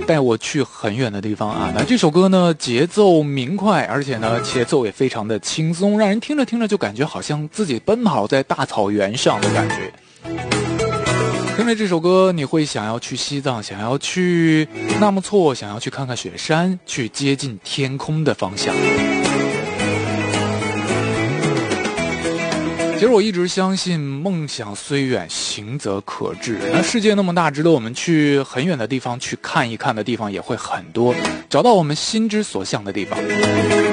带我去很远的地方啊。那这首歌呢，节奏明快，而且呢，节奏也非常的轻松，让人听着听着就感觉好像自己奔跑在大草原上的感觉。听着这首歌，你会想要去西藏，想要去纳木错，想要去看看雪山，去接近天空的方向。其实我一直相信，梦想虽远，行则可至。那世界那么大，值得我们去很远的地方去看一看的地方也会很多，找到我们心之所向的地方。